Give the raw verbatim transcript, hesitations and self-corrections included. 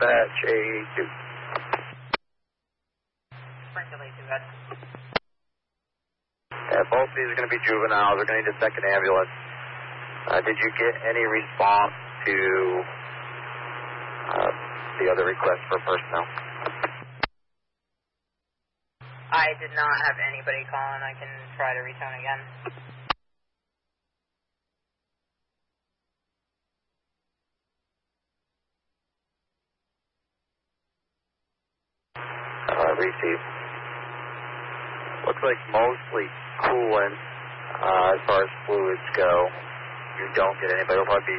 dispatch A two. Sprinkle A two, head. Yeah, both these are going to be juveniles. We're going to need a second ambulance. Uh, did you get any response to uh, the other request for personnel? I did not have anybody calling. I can try to retone again. Uh, receive. Looks like mostly coolant uh, as far as fluids go. You don't get anybody. It'll probably be